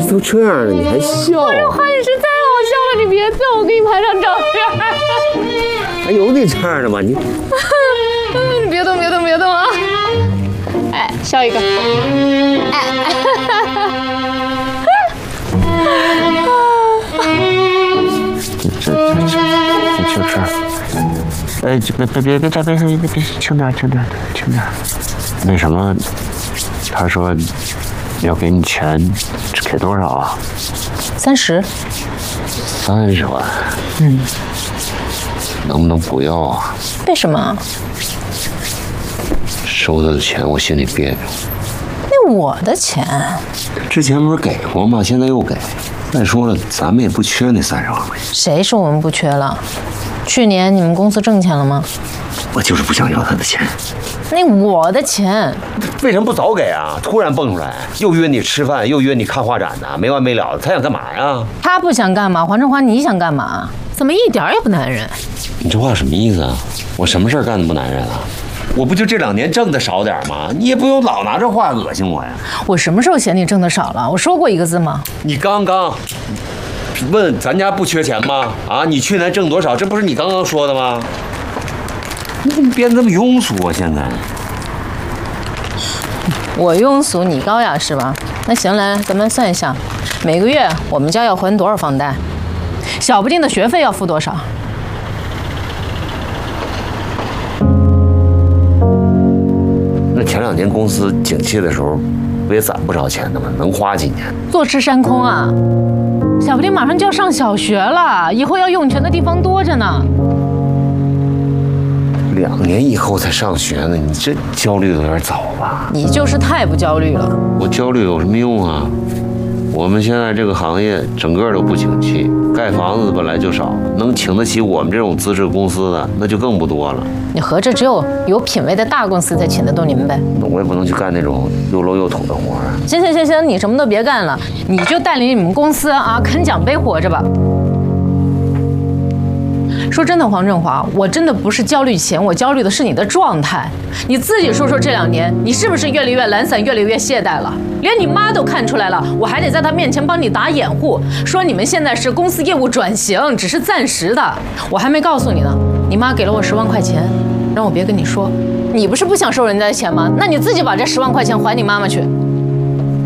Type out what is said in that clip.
都这样了，你还笑？ 我这话你是太好笑了，你别走，我给你拍张照片。还有你这样的吗？你别动，别动，别动啊！哎，笑一个。 就是哎，别，轻点。那什么，他说要给你钱，给多少啊 ？30。 30万。能不能不要啊？ 为什么？ 收他的钱我心里别扭。 那我的钱？ 之前不是给过吗？现在又给。再说了，咱们也不缺那30万块钱。 谁说我们不缺了？去年你们公司挣钱了吗？ 我就是不想要他的钱。 那我的钱为什么不早给啊？突然蹦出来，又约你吃饭，又约你看画展的，没完没了的。他想干嘛呀？ 他不想干嘛，黄振华你想干嘛？怎么一点也不男人？ 你这话什么意思啊？我什么事儿干的不男人啊？我不就这2年挣的少点吗？你也不用老拿这话恶心我呀。 我什么时候嫌你挣的少了？我说过一个字吗？ 你刚刚问咱家不缺钱吗？啊，你去年挣多少？这不是你刚刚说的吗？你怎么变得这么庸俗啊？现在我庸俗，你高雅是吧？那行，来，咱们算一下，每个月我们家要还多少房贷？小不丁的学费要付多少？ 那前2年公司景气的时候，不也攒不少钱的吗？能花几年？ 坐吃山空啊！小不丁马上就要上小学了，以后要用钱的地方多着呢。 2年以后才上学呢，你这焦虑的有点早吧？ 你就是太不焦虑了。 我焦虑有什么用啊？我们现在这个行业整个都不景气，盖房子本来就少，能请得起我们这种资质公司的那就更不多了。 你合着只有品位的大公司才请得动你们呗？ 那我也不能去干那种又 low 又土的活啊。 行，你什么都别干了，你就带领你们公司啊啃奖杯活着吧。说真的，黄振华，我真的不是焦虑钱，我焦虑的是你的状态。你自己说说，这2年你是不是越来越懒散，越来越懈怠了？连你妈都看出来了，我还得在她面前帮你打掩护，说你们现在是公司业务转型，只是暂时的。我还没告诉你呢，你妈给了我10万块钱，让我别跟你说。你不是不想收人家的钱吗？那你自己把这10万块钱还你妈妈去。